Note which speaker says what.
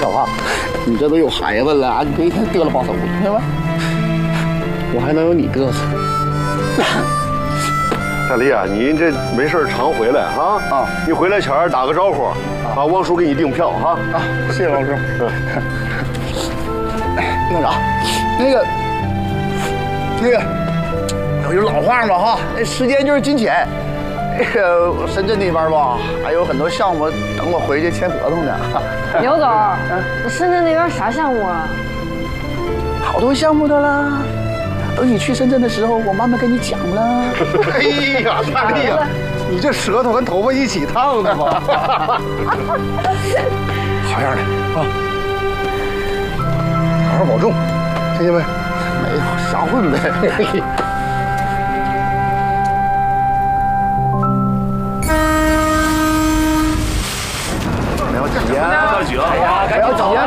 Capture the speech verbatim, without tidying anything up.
Speaker 1: 小胖，你这都有孩子了，你别一天嘚了吧手，听见没？我还能有你嘚瑟。
Speaker 2: 大力啊，你这没事常回来啊啊！你回来前打个招呼啊，王叔给你订票哈
Speaker 1: 啊！谢谢王叔。嗯。那啥，那个，那个，有老话嘛哈，那时间就是金钱。那个深圳那边吧，还有很多项目等我回去签合同呢。
Speaker 3: 刘总，嗯，深圳那边啥项目啊？
Speaker 1: 好多项目的啦。等你去深圳的时候，我慢慢跟你讲了。
Speaker 2: 哎呀，大力呀，你这舌头跟头发一起烫的吗？
Speaker 1: 好样的啊！
Speaker 2: 好好保重，听见没？
Speaker 1: 没有，瞎混呗。不要急啊！不要急啊！哎呀，不要急啊！